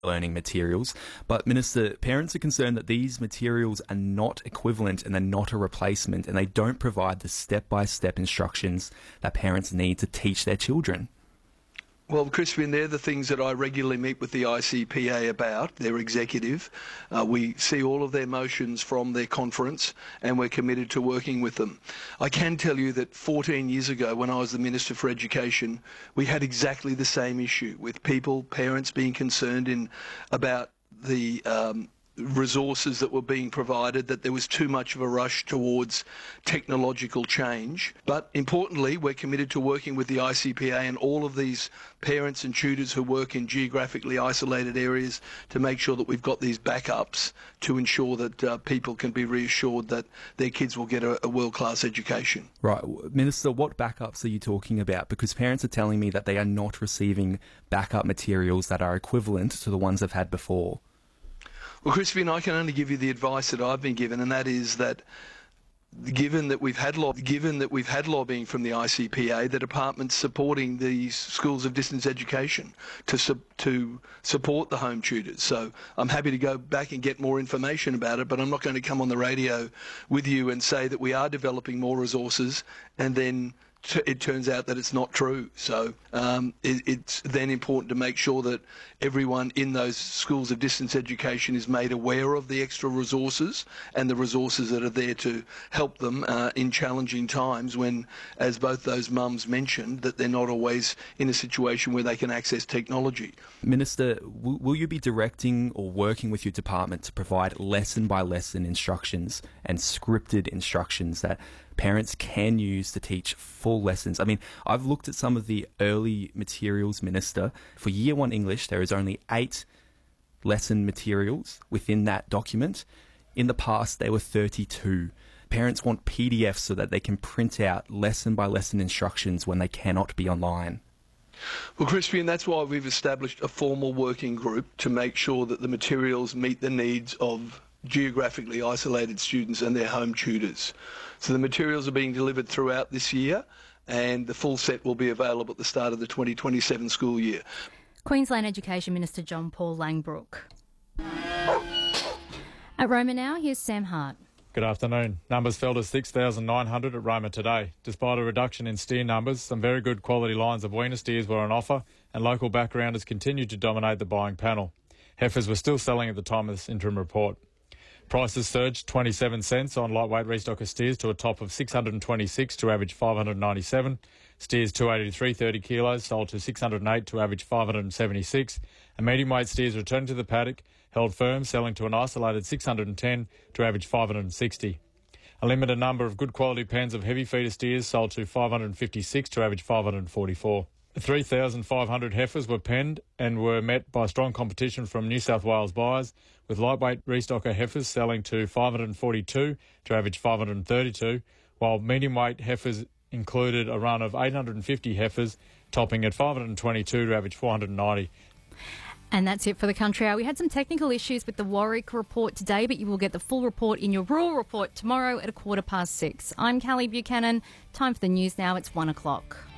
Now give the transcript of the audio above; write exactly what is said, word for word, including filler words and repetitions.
learning materials. But Minister, parents are concerned that these materials are not equivalent and they're not a replacement, and they don't provide the step-by-step instructions that parents need to teach their children. Well, Crispin, they're the things that I regularly meet with the I C P A about, their executive. Uh, we see all of their motions from their conference and we're committed to working with them. I can tell you that fourteen years ago, when I was the Minister for Education, we had exactly the same issue with people, parents being concerned in about the um, resources that were being provided, that there was too much of a rush towards technological change. But importantly, we're committed to working with the I C P A and all of these parents and tutors who work in geographically isolated areas to make sure that we've got these backups to ensure that uh, people can be reassured that their kids will get a, a world-class education. Right. Minister, what backups are you talking about? Because parents are telling me that they are not receiving backup materials that are equivalent to the ones they've had before. Well, Crispin, I can only give you the advice that I've been given, and that is that given that we've had lob- given that we've had lobbying from the I C P A, the department's supporting these schools of distance education to su- to support the home tutors. So I'm happy to go back and get more information about it, but I'm not going to come on the radio with you and say that we are developing more resources and then it turns out that it's not true. So um, it, it's then important to make sure that everyone in those schools of distance education is made aware of the extra resources and the resources that are there to help them uh, in challenging times when, as both those mums mentioned, that they're not always in a situation where they can access technology. Minister, w- will you be directing or working with your department to provide lesson-by-lesson instructions and scripted instructions that parents can use to teach full lessons? I mean, I've looked at some of the early materials, Minister. For Year one English, there is only eight lesson materials within that document. In the past, there were thirty-two. Parents want P D Fs so that they can print out lesson-by-lesson instructions when they cannot be online. Well, Crispin, that's why we've established a formal working group to make sure that the materials meet the needs of geographically isolated students and their home tutors. So the materials are being delivered throughout this year, and the full set will be available at the start of the twenty twenty-seven school year. Queensland Education Minister John Paul Langbroek. At Roma now, here's Sam Hart. Good afternoon. Numbers fell to six thousand nine hundred at Roma today. Despite a reduction in steer numbers, some very good quality lines of weaner steers were on offer, and local backgrounders continued to dominate the buying panel. Heifers were still selling at the time of this interim report. Prices surged twenty-seven cents on lightweight restocker steers to a top of six hundred twenty-six to average five hundred ninety-seven. Steers two eighty to three thirty kilos sold to six hundred eight to average five hundred seventy-six. And medium weight steers returned to the paddock, held firm, selling to an isolated six hundred ten to average five hundred sixty. A limited number of good quality pens of heavy feeder steers sold to five hundred fifty-six to average five hundred forty-four. three thousand five hundred heifers were penned and were met by strong competition from New South Wales buyers, with lightweight restocker heifers selling to five hundred forty-two to average five hundred thirty-two, while medium weight heifers included a run of eight hundred fifty heifers, topping at five hundred twenty-two to average four hundred ninety. And that's it for the Country Hour. We had some technical issues with the Warwick report today, but you will get the full report in your rural report tomorrow at a quarter past six. I'm Callie Buchanan. Time for the news now. It's one o'clock.